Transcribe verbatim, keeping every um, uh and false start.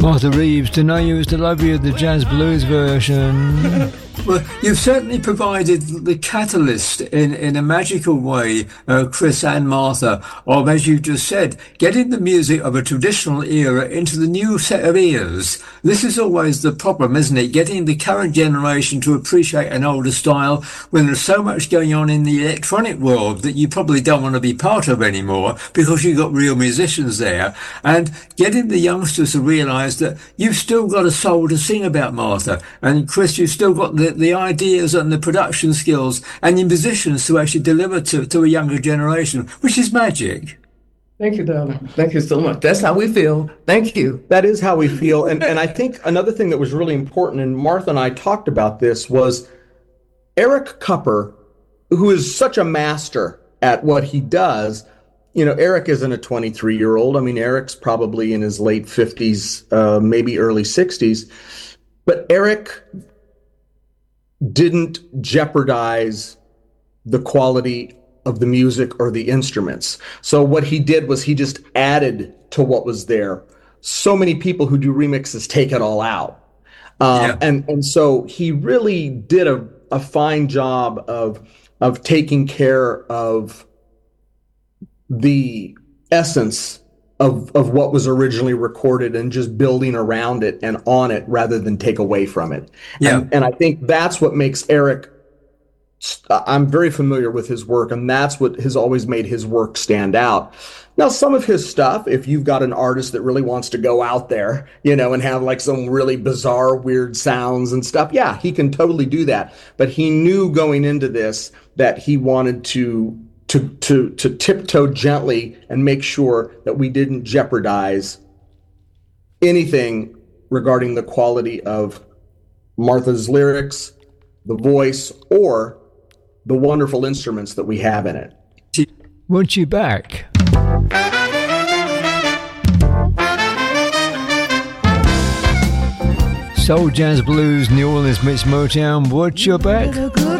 Martha Reeves, To Know You Is To Love You, the jazz blues version. Well, you've certainly provided the catalyst in, in a magical way, uh, Chris and Martha, of, as you just said, getting the music of a traditional era into the new set of ears. This is always the problem, isn't it? Getting the current generation to appreciate an older style when there's so much going on in the electronic world that you probably don't want to be part of anymore because you've got real musicians there. And getting the youngsters to realise that you've still got a soul to sing about, Martha. And Chris, you've still got the, the ideas and the production skills and your musicians to actually deliver to, to a younger generation, which is magic. Thank you, darling. Thank you so much. That's how we feel. Thank you. That is how we feel. And and I think another thing that was really important, and Martha and I talked about this, was Eric Kupper, who is such a master at what he does. You know, Eric isn't a twenty-three-year-old. I mean, Eric's probably in his late fifties, uh, maybe early sixties. But Eric didn't jeopardize the quality of the music or the instruments. So what he did was he just added to what was there. So many people who do remixes take it all out. Um, yeah. and, and so he really did a, a fine job of, of taking care of the essence of, of what was originally recorded and just building around it and on it rather than take away from it. Yeah. And, and I think that's what makes Eric, I'm very familiar with his work, and that's what has always made his work stand out. Now, some of his stuff, if you've got an artist that really wants to go out there, you know, and have like some really bizarre, weird sounds and stuff, yeah, he can totally do that. But he knew going into this that he wanted to to to to tiptoe gently and make sure that we didn't jeopardize anything regarding the quality of Martha's lyrics, the voice, or the wonderful instruments that we have in it. Want You Back? Soul, jazz, blues, New Orleans meets Motown. Want You Back?